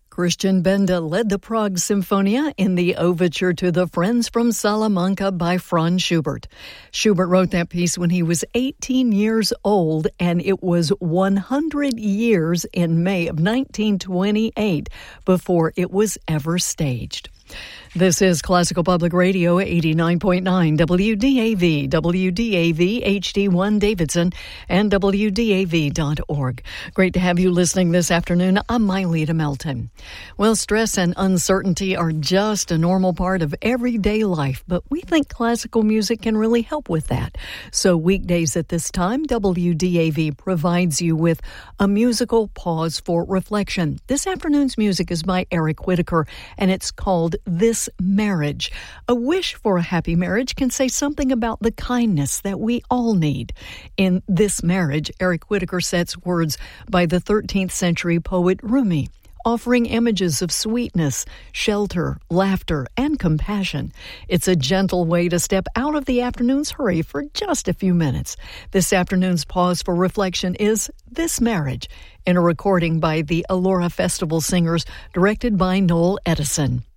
Christian Benda led the Prague Symphonia in the overture to the Friends from Salamanca by Franz Schubert. Schubert wrote that piece when he was 18 years old, and it was 100 years in May of 1928 before it was ever staged. This is Classical Public Radio 89.9 WDAV, WDAV HD1 Davidson, and WDAV.org. Great to have you listening this afternoon. I'm Myleta Melton. Well, stress and uncertainty are just a normal part of everyday life, but we think classical music can really help with that. So weekdays at this time, WDAV provides you with a musical pause for reflection. This afternoon's music is by Eric Whitacre, and it's called This Marriage. A wish for a happy marriage can say something about the kindness that we all need. In This Marriage, Eric Whitacre sets words by the 13th century poet Rumi, offering images of sweetness, shelter, laughter, and compassion. It's a gentle way to step out of the afternoon's hurry for just a few minutes. This afternoon's pause for reflection is This Marriage, in a recording by the Alora Festival Singers, directed by Noel Edison.